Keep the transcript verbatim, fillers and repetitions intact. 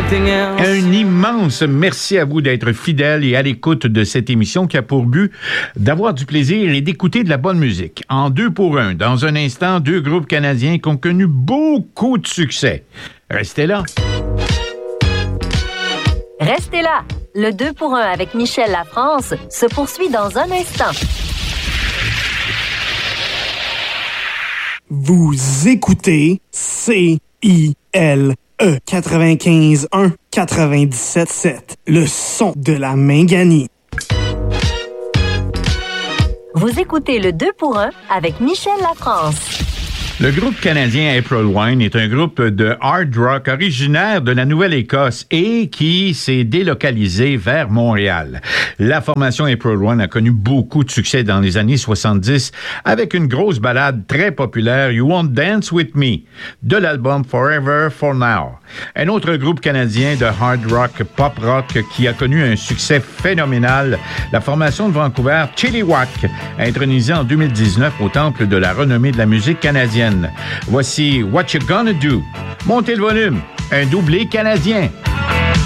anything else. Un immense merci à vous d'être fidèles et à l'écoute de cette émission qui a pour but d'avoir du plaisir et d'écouter de la bonne musique. En deux pour un, dans un instant, deux groupes canadiens qui ont connu beaucoup de succès. Restez là. Restez là. Le deux pour un avec Michel Lafrance se poursuit dans un instant. Vous écoutez C I L E quatre-vingt-quinze un quatre-vingt-dix-sept sept, le son de la Mingani. Vous écoutez le deux pour un avec Michel Lafrance. Le groupe canadien April Wine est un groupe de hard rock originaire de la Nouvelle-Écosse et qui s'est délocalisé vers Montréal. La formation April Wine a connu beaucoup de succès dans les années soixante-dix avec une grosse ballade très populaire, You Won't Dance With Me, de l'album Forever For Now. Un autre groupe canadien de hard rock, pop rock qui a connu un succès phénoménal, la formation de Vancouver Chilliwack, intronisée en deux mille dix-neuf au Temple de la renommée de la musique canadienne. Voici What You Gonna Do. Montez le volume, un doublé canadien.